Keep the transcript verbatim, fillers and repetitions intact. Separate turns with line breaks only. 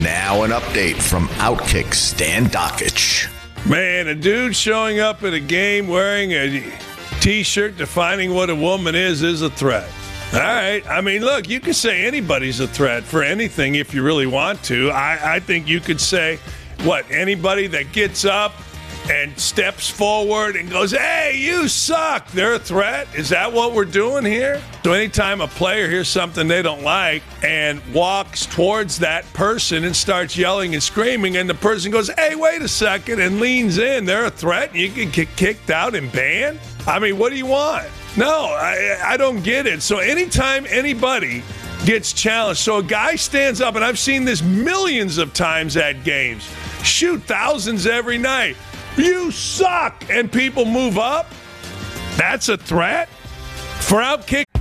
Now an update from Outkick Stan Dockich.
Man, a dude showing up at a game wearing a T-shirt defining what a woman is is a threat. All right. I mean, look, you can say anybody's a threat for anything if you really want to. I, I think you could say, what, anybody that gets up and steps forward and goes, hey, you suck, they're a threat? Is that what we're doing here? So anytime a player hears something they don't like and walks towards that person and starts yelling and screaming, and the person goes, hey, wait a second, and leans in, they're a threat, and you can get kicked out and banned? I mean, what do you want? No, I, I don't get it. So anytime anybody gets challenged, so a guy stands up, and I've seen this millions of times at games, shoot, thousands every night. You suck, and people move up? That's a threat? For Outkick.